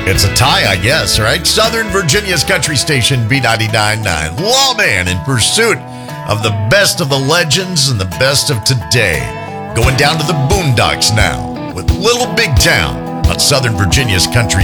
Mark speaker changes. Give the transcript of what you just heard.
Speaker 1: It's a tie, I guess, right? Southern Virginia's country station, B99.9. Lawman in pursuit of the best of the legends and the best of today. Going down to the Boondocks now with Little Big Town on Southern Virginia's country